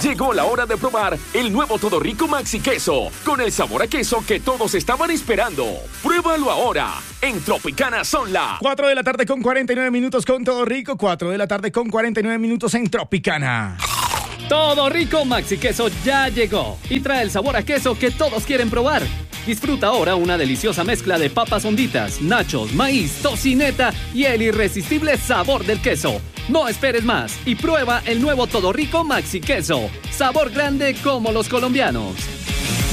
Llegó la hora de probar el nuevo Todo Rico Maxi Queso, con el sabor a queso que todos estaban esperando. Pruébalo ahora. En Tropicana son las 4 de la tarde con 49 minutos con Todo Rico. 4 de la tarde con 49 minutos en Tropicana. Todo Rico Maxi Queso ya llegó y trae el sabor a queso que todos quieren probar. Disfruta ahora una deliciosa mezcla de papas honditas, nachos, maíz, tocineta y el irresistible sabor del queso. No esperes más y prueba el nuevo Todo Rico Maxi Queso. Sabor grande como los colombianos.